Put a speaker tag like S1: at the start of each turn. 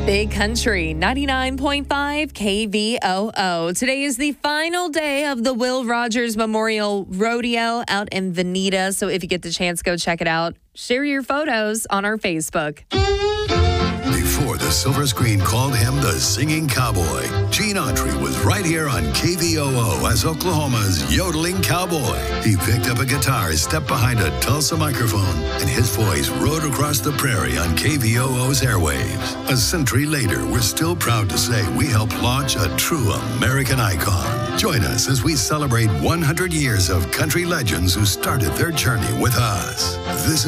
S1: Big Country 99.5 KVOO. Today is the final day of the Will Rogers Memorial Rodeo out in Veneta. So if you get the chance, go check it out. Share your photos on our Facebook.
S2: Before the silver screen called him the singing cowboy, Gene Autry was right here on KVOO as Oklahoma's yodeling cowboy. He picked up a guitar, stepped behind a Tulsa microphone, and his voice rode across the prairie on KVOO's airwaves. A century later, we're still proud to say we helped launch a true American icon. Join us as we celebrate 100 years of country legends who started their journey with us. This is